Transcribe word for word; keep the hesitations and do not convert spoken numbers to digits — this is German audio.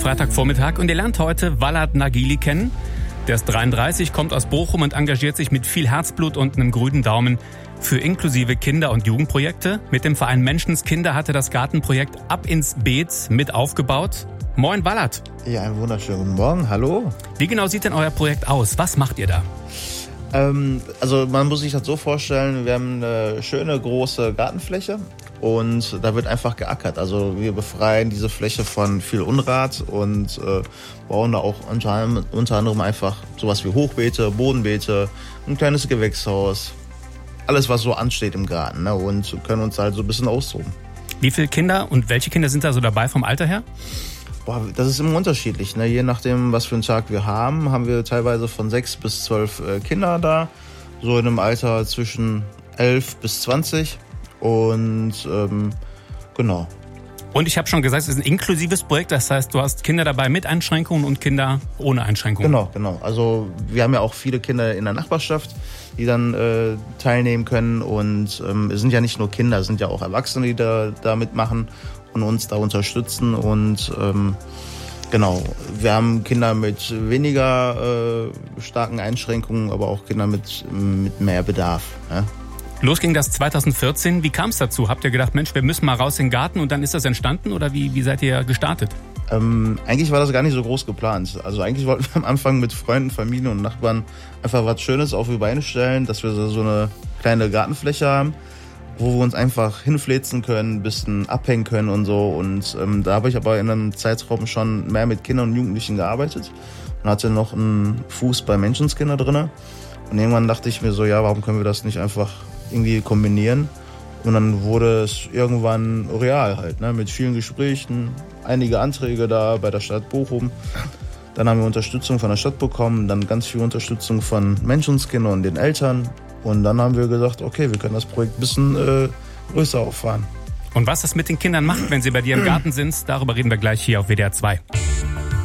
Freitagvormittag und ihr lernt heute Walad Nagili kennen. Der ist dreiunddreißig, kommt aus Bochum und engagiert sich mit viel Herzblut und einem grünen Daumen für inklusive Kinder- und Jugendprojekte. Mit dem Verein Menschenskinder hat er das Gartenprojekt Ab ins Beet mit aufgebaut. Moin Walad. Ja, einen wunderschönen guten Morgen, hallo. Wie genau sieht denn euer Projekt aus? Was macht ihr da? Ähm, also man muss sich das so vorstellen, wir haben eine schöne große Gartenfläche und da wird einfach geackert. Also wir befreien diese Fläche von viel Unrat und äh, bauen da auch unter, unter anderem einfach sowas wie Hochbeete, Bodenbeete, ein kleines Gewächshaus. Alles, was so ansteht im Garten, ne? Und können uns halt so ein bisschen austoben. Wie viele Kinder und welche Kinder sind da so dabei vom Alter her? Boah, das ist immer unterschiedlich, ne? Je nachdem, was für einen Tag wir haben, haben wir teilweise von sechs bis zwölf äh, Kinder da. So in einem Alter zwischen elf bis zwanzig. Und ähm, genau. Und ich habe schon gesagt, es ist ein inklusives Projekt. Das heißt, du hast Kinder dabei mit Einschränkungen und Kinder ohne Einschränkungen. Genau, genau. Also wir haben ja auch viele Kinder in der Nachbarschaft, die dann äh, teilnehmen können. Und ähm, es sind ja nicht nur Kinder, es sind ja auch Erwachsene, die da, da mitmachen und uns da unterstützen. Und ähm, genau, wir haben Kinder mit weniger äh, starken Einschränkungen, aber auch Kinder mit, mit mehr Bedarf. Ja? Los ging das zweitausendvierzehn. Wie kam es dazu? Habt ihr gedacht, Mensch, wir müssen mal raus in den Garten und dann ist das entstanden? Oder wie, wie seid ihr gestartet? Ähm, eigentlich war das gar nicht so groß geplant. Also eigentlich wollten wir am Anfang mit Freunden, Familie und Nachbarn einfach was Schönes auf die Beine stellen, dass wir so eine kleine Gartenfläche haben, wo wir uns einfach hinfläzen können, ein bisschen abhängen können und so. Und ähm, da habe ich aber in einem Zeitraum schon mehr mit Kindern und Jugendlichen gearbeitet und hatte noch einen Fuß bei Menschenskinder drin. Und irgendwann dachte ich mir so, ja, warum können wir das nicht einfach irgendwie kombinieren? Und dann wurde es irgendwann real halt, ne? Mit vielen Gesprächen, einige Anträge da bei der Stadt Bochum. Dann haben wir Unterstützung von der Stadt bekommen, dann ganz viel Unterstützung von Menschenskinder und den Eltern. Und dann haben wir gesagt, okay, wir können das Projekt ein bisschen äh, größer auffahren. Und was das mit den Kindern macht, wenn sie bei dir im Garten sind, darüber reden wir gleich hier auf W D R zwei.